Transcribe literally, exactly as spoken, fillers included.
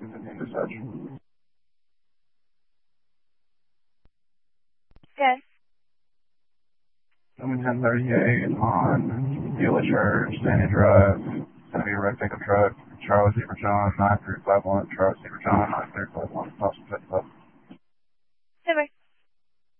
fifteen to such. Yes. Coming ten thirty-eight on Beulah Church, Sandy Drive. It's going to be a red pickup truck. Charlie Zebra John, nine three five one. Charlie Zebra John, nine three five one. Possible pickup.